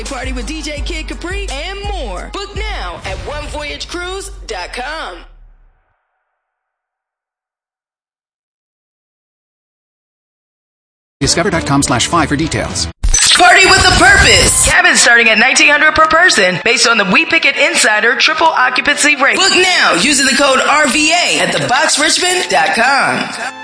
Party with DJ Kid Capri and more. Book now at onevoyagecruise.com. Discover.com/5 for details. Party with a purpose. Cabins starting at $1,900 per person based on the We Pick It Insider triple occupancy rate. Book now using the code RVA at theboxrichmond.com.